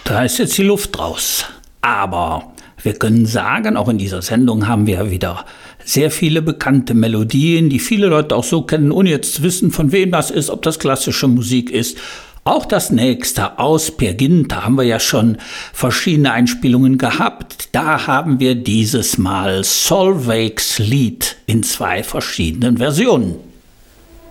Da ist jetzt die Luft raus. Aber wir können sagen, auch in dieser Sendung haben wir wieder sehr viele bekannte Melodien, die viele Leute auch so kennen, ohne jetzt zu wissen, von wem das ist, ob das klassische Musik ist. Auch das nächste aus Peer Gynt, da haben wir ja schon verschiedene Einspielungen gehabt. Da haben wir dieses Mal Solveigs Lied in 2 verschiedenen Versionen.